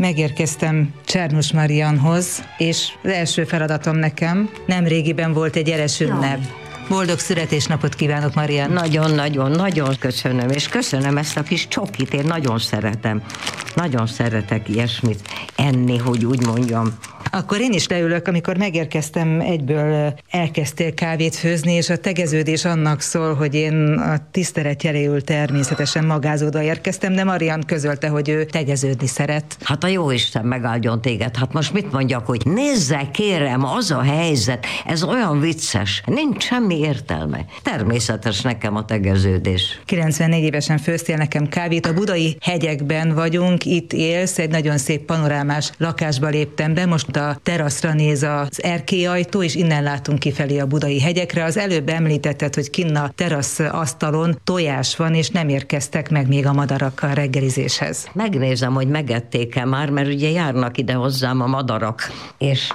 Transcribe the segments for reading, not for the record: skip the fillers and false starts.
Megérkeztem Csernus Marianhoz, és az első feladatom nekem nemrégiben volt egy jeles ünnep. Boldog születésnapot kívánok, Marian! Nagyon köszönöm, és köszönöm ezt a kis csokit, én nagyon szeretem. Nagyon szeretek ilyesmit enni, hogy úgy mondjam. Akkor én is leülök, amikor megérkeztem, egyből elkezdtél kávét főzni, és a tegeződés annak szól, hogy én a tisztelet jeléül természetesen magázódva érkeztem, de Marian közölte, hogy ő tegeződni szeret. Hát a jóisten megáldjon téged, hát most mit mondjak, hogy nézze kérem, az a helyzet, ez olyan vicces, nincs semmi értelme. Természetes nekem a tegeződés. 94 évesen főztél nekem kávét, a budai hegyekben vagyunk, itt élsz, egy nagyon szép panorámás lakásba léptem be, most a teraszra néz az erkélyajtó, és innen látunk kifelé a budai hegyekre. Az előbb említetted, hogy kinn a terasz asztalon tojás van, és nem érkeztek meg még a madarak a reggelizéshez. Megnézem, hogy megették-e már, mert ugye járnak ide hozzám a madarak, és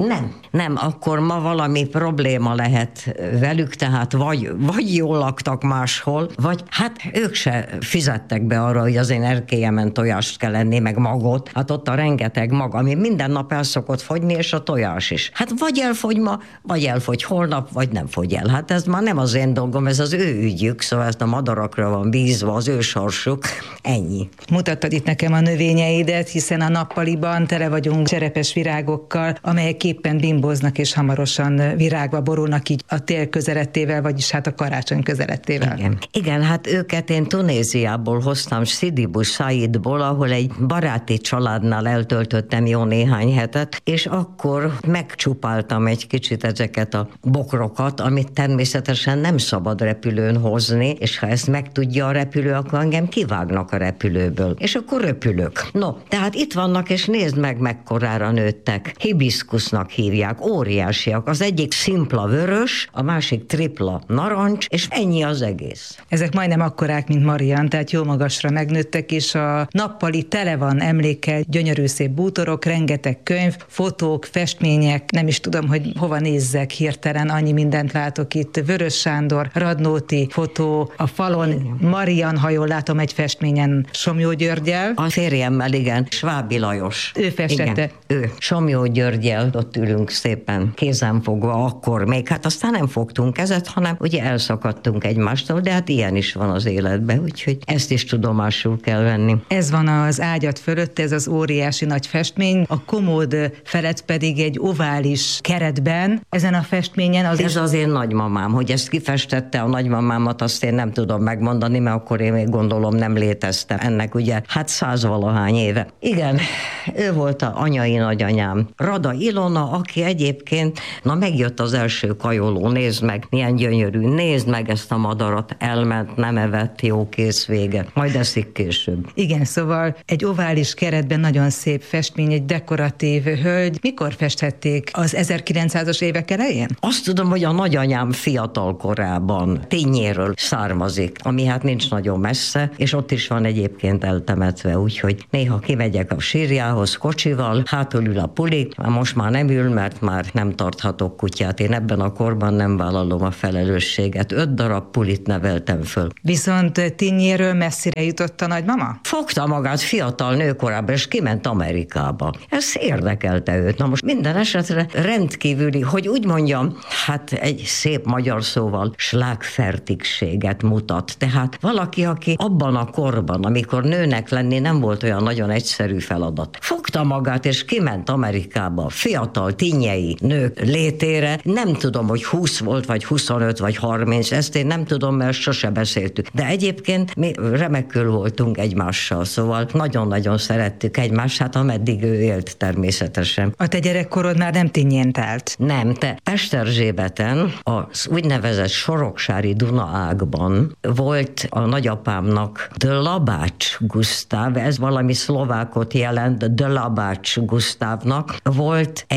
nem, akkor ma valami probléma lehet velük, tehát vagy jól laktak máshol, vagy hát ők se fizettek be arra, hogy az én erkélyemen tojást kell enni, meg magot. Hát ott a rengeteg mag, ami minden nap el szokott fogyni, és a tojás is. Hát vagy elfogy ma, vagy elfogy holnap, vagy nem fogy el. Hát ez már nem az én dolgom, ez az ő ügyük, szóval ezt a madarakra van bízva, az ő sorsuk, ennyi. Mutattad itt nekem a növényeidet, hiszen a nappaliban tele vagyunk cserepes virágokkal, amelyek éppen bimbóznak és hamarosan virágba borulnak így a tél közelettével, vagyis hát a karácsony közelettével. Igen, hát őket én Tunéziából hoztam, Sidi Bou Saidból, ahol egy baráti családnál eltöltöttem jó néhány hetet, és akkor megcsupáltam egy kicsit ezeket a bokrokat, amit természetesen nem szabad repülőn hozni, és ha ezt megtudja a repülő, akkor engem kivágnak a repülőből, és akkor röpülök. No, tehát itt vannak, és nézd meg, mekkorára nőttek. Hibiszkusznak hívják, óriásiak. Az egyik szimpla vörös, a másik tripla narancs, és ennyi az egész. Ezek majdnem akkorák, mint Marian, tehát jó magasra megnőttek, és a nappali tele van emlékkel, gyönyörű szép bútorok, rengeteg könyv, fotók, festmények, nem is tudom, hogy hova nézzek hirtelen, annyi mindent látok itt. Vörös Sándor, Radnóti fotó, a falon Marian, ha jól látom, egy festményen Somlyó Györggyel. A férjemmel, igen, Svábi Lajos. Ő festette. Igen, ő. Somlyó Györggyel ott ülünk szépen kézenfogva akkor még, hát aztán nem fogtunk kezet, hanem ugye elszakadtunk egymástól, de hát ilyen is van az életben, úgyhogy ezt is tudomásul kell venni. Ez van az ágyat fölött, ez az óriási nagy festmény, a komód felett pedig egy ovális keretben, ezen a festményen az... Ez az én nagymamám, hogy ezt kifestette a nagymamámat, azt én nem tudom megmondani, mert akkor én még gondolom nem léteztem. Ennek ugye hát 100-valahány éve. Igen, ő volt a anyai nagyanyám. Rada Ilona, aki egyébként, na megjött az első kajoló, nézd meg, milyen gyönyörű, nézd meg ezt a madarat, elment, nem evett, jó, kész, vége. Majd eszik később. Igen, szóval egy ovális keretben nagyon szép festmény, egy dekoratív hölgy. Mikor festhették? Az 1900-as évek elején? Azt tudom, hogy a nagyanyám fiatal korában Tényéről származik, ami hát nincs nagyon messze, és ott is van egyébként eltemetve, úgyhogy néha kimegyek a sírjához kocsival, hátul ül a puli, most már nem ül, mert már nem tarthatok kutyát. Én ebben a korban nem vállalom a felelősséget. 5 darab pulit neveltem föl. Viszont Tényéről messzire jutott a nagymama? Fogta magát fiatal nőkorában, és kiment Amerikába. Ez érdekelte őt. Na most minden esetre rendkívüli, hogy úgy mondjam, hát egy szép magyar szóval slágfertigséget mutat. Tehát valaki, aki abban a korban, amikor nőnek lenni nem volt olyan nagyon egyszerű feladat. Fogta magát, és kiment Amerikába. Fiatal tinnyei nők létére. Nem tudom, hogy 20 volt, vagy 25, vagy 30, ezt én nem tudom, mert sose beszéltük. De egyébként mi remekül voltunk egymással, szóval nagyon-nagyon szerettük egymást, hát ameddig ő élt természetesen. A te gyerekkorod már nem tinnyén telt? Nem, te Eszterzsébeten, az úgynevezett Soroksári Duna ágban volt a nagyapámnak Dlabács Gusztáv, ez valami szlovákot jelent, Dlabács Gusztávnak volt egy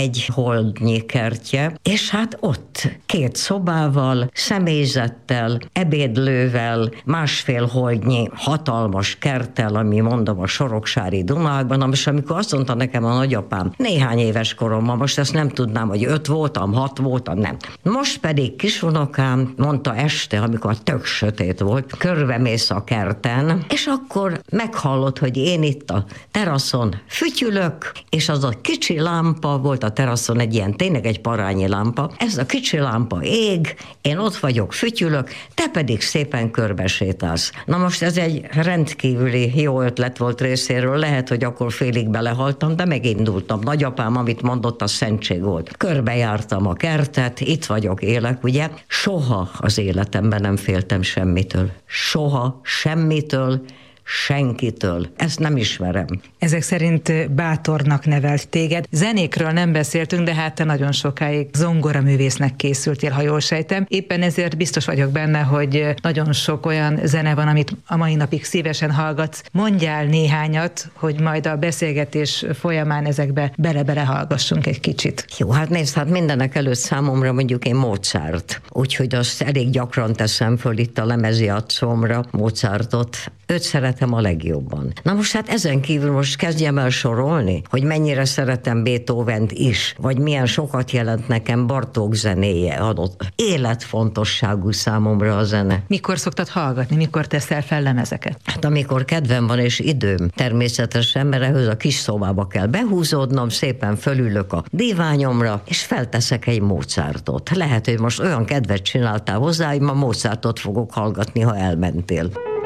egy holdnyi kertje, és hát ott 2 szobával, személyzettel, ebédlővel, 1,5 holdnyi hatalmas kerttel, ami mondom a Soroksári Dunákban, és amikor azt mondta nekem a nagyapám, néhány éves koromban, most ezt nem tudnám, hogy 5 voltam, 6 voltam, nem. Most pedig kisunokám mondta este, amikor tök sötét volt, körbemész a kerten, és akkor meghallott, hogy én itt a teraszon fütyülök, és az a kicsi lámpa volt a teraszon, egy ilyen, tényleg egy parányi lámpa, ez a kicsi lámpa ég, én ott vagyok, fütyülök, te pedig szépen körbesétálsz. Na most ez egy rendkívüli jó ötlet volt részéről, lehet, hogy akkor félig belehaltam, de megindultam. Nagyapám, amit mondott, a szentség volt. Körbejártam a kertet, itt vagyok, élek, ugye? Soha az életemben nem féltem semmitől. Soha, semmitől, senkitől. Ezt nem ismerem. Ezek szerint bátornak nevelt téged. Zenékről nem beszéltünk, de hát te nagyon sokáig zongoraművésznek készültél, ha jól sejtem. Éppen ezért biztos vagyok benne, hogy nagyon sok olyan zene van, amit a mai napig szívesen hallgatsz. Mondjál néhányat, hogy majd a beszélgetés folyamán ezekbe bele-bele hallgassunk egy kicsit. Jó, hát nézd, hát mindenek előtt számomra mondjuk én Mozart. Úgyhogy azt elég gyakran teszem föl itt a lemezjátszómra, Mozartot. Őt szeretem a legjobban. Na most hát ezen kívül most kezdjem el sorolni, hogy mennyire szeretem Beethovent is, vagy milyen sokat jelent nekem Bartók zenéje, adott életfontosságú számomra a zene. Mikor szoktad hallgatni, mikor teszel fel lemezeket? Hát amikor kedvem van és időm, természetesen, mert ehhez a kis szobába kell behúzódnom, szépen fölülök a díványomra, és felteszek egy Mozartot. Lehet, hogy most olyan kedvet csináltál hozzá, hogy ma Mozartot fogok hallgatni, ha elmentél.